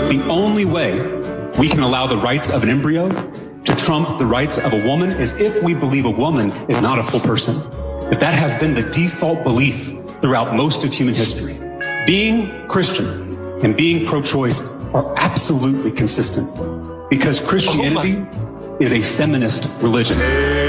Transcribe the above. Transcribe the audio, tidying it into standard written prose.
The only way we can allow the rights of an embryo to trump the rights of a woman is if we believe a woman is not a full person. If that has been the default belief throughout most of human history. Being Christian and being pro-choice are absolutely consistent because Christianity is a feminist religion.